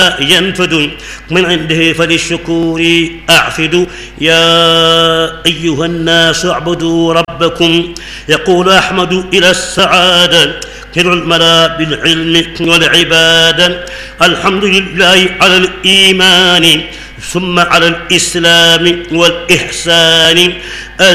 ينفد من عنده فللشكور أعفد. يا أيها الناس اعبدوا ربكم يقول أحمد إلى السعادة كل الملا بالعلم والعبادة. الحمد لله على الإيمان ثم على الإسلام والإحسان.